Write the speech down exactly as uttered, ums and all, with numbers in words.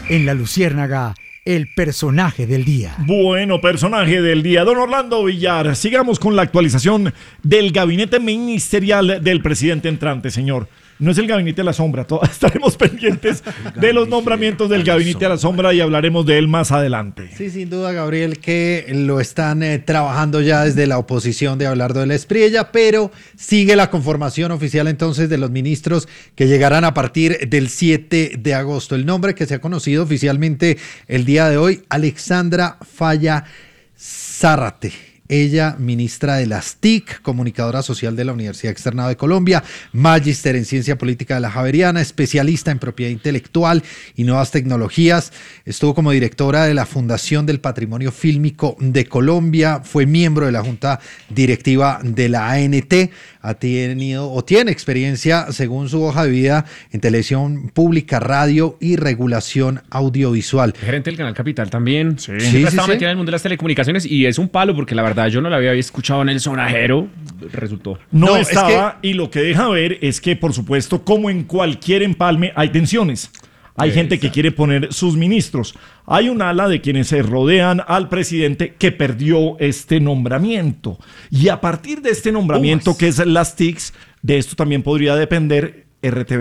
En La Luciérnaga, el personaje del día. Bueno, personaje del día, don Orlando Villar. Sigamos con la actualización del gabinete ministerial del presidente entrante, señor. No es el gabinete a la sombra, todos estaremos pendientes de los nombramientos del gabinete a la sombra y hablaremos de él más adelante. Sí, sin duda, Gabriel, que lo están eh, trabajando ya desde la oposición de Abelardo de la Espriella, pero sigue la conformación oficial entonces de los ministros que llegarán a partir del siete de agosto. El nombre que se ha conocido oficialmente el día de hoy, Alexandra Falla Zárate. Ella, ministra de las T I C, comunicadora social de la Universidad Externado de Colombia, magíster en ciencia política de la Javeriana, especialista en propiedad intelectual y nuevas tecnologías. Estuvo como directora de la Fundación del Patrimonio Fílmico de Colombia, fue miembro de la Junta Directiva de la A N T, ha tenido o tiene experiencia, según su hoja de vida, en televisión pública, radio y regulación audiovisual. Gerente del Canal Capital también. Sí, sí, sí, está sí. metida en el mundo de las telecomunicaciones y es un palo porque la verdad yo no la había escuchado en el sonajero. Resultó. No, No, estaba, es que... y lo que deja ver es que, por supuesto, como en cualquier empalme, hay tensiones. Hay Exacto. gente que quiere poner sus ministros. Hay un ala de quienes se rodean al presidente que perdió este nombramiento. Y a partir de este nombramiento, Pumas. que es las T I Cs, de esto también podría depender R T V.